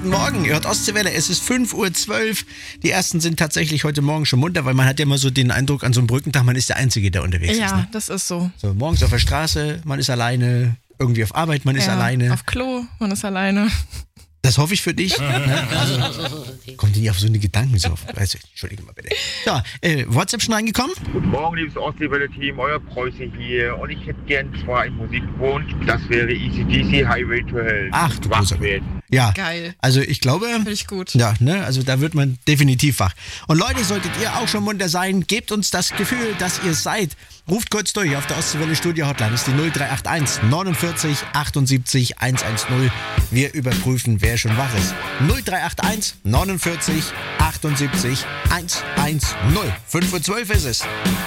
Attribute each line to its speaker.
Speaker 1: guten Morgen. Ihr hört Ostseewelle, es ist 5:12 Uhr. Die ersten sind tatsächlich heute Morgen schon munter, weil man hat ja immer so den Eindruck an so einem Brückentag, man ist der Einzige, der unterwegs ist.
Speaker 2: Ja,
Speaker 1: Ne?
Speaker 2: das ist so.
Speaker 1: So, morgens auf der Straße, man ist alleine, irgendwie auf Arbeit, man ist alleine.
Speaker 2: Auf Klo, man ist alleine.
Speaker 1: Das hoffe ich für dich. Ne? Kommt nie auf so eine Gedanken so. Also, entschuldige mal bitte. Ja, WhatsApp schon reingekommen?
Speaker 3: Guten Morgen, liebes Ostseewelle-Team, euer Preuße hier. Und ich hätte gern zwar einen Musikwunsch, das wäre AC/DC Highway to Hell.
Speaker 1: Ach, du
Speaker 3: Wach
Speaker 1: großer
Speaker 3: werden.
Speaker 1: Ja,
Speaker 2: Geil.
Speaker 1: also ich glaube,
Speaker 2: Finde ich gut.
Speaker 1: ja, ne, also da wird man definitiv wach. Und Leute, solltet ihr auch schon munter sein, gebt uns das Gefühl, dass ihr seid. Ruft kurz durch auf der Ostseewelle Studio Hotline, das ist die 0381 49 78 110. Wir überprüfen, wer schon wach ist. 0381 49 78 110. 5:12 Uhr ist es.